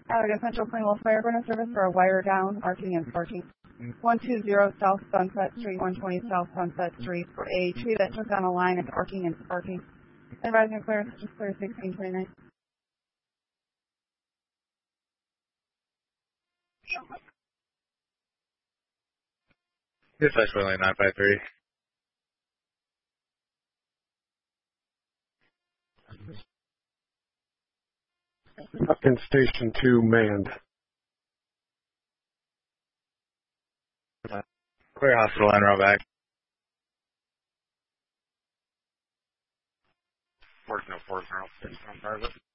Allegan Central Plainwell Fire Burner Service for a wire down, arcing and sparking. 120 South Sunset Street, 120 South Sunset Street for a tree that took on a line and arcing and sparking. Advising clearance, just clear 1629. Dispatch Wayland 953. Up in Station 2, manned. Clear hospital and row back. 404 Private.